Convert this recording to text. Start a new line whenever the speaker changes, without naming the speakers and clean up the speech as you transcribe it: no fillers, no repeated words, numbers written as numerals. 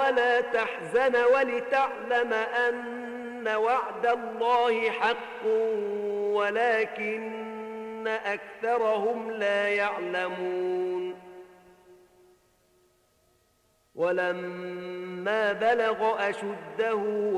ولا تحزن ولتعلم أن وعد الله حق ولكن أكثرهم لا يعلمون ولما بلغ أشده